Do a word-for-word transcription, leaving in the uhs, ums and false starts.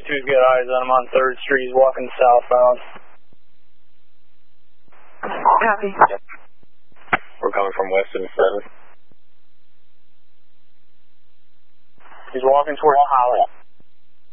two's got eyes on him on third Street. He's walking southbound. Copy. We're coming from west and seven. He's walking towards Holly.